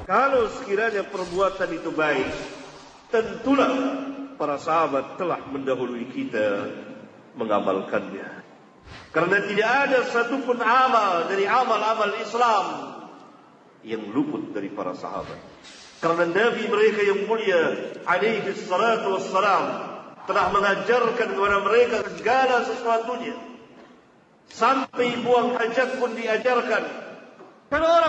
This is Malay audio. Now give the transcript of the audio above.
Kalau sekiranya perbuatan itu baik, tentulah para sahabat telah mendahului kita mengamalkannya. Karena tidak ada satupun amal dari amal-amal Islam yang luput dari para sahabat. Karena Nabi mereka yang mulia alaihi salatu wassalam telah mengajarkan kepada mereka segala sesuatunya. Sampai buang hajat pun diajarkan. Kalau orang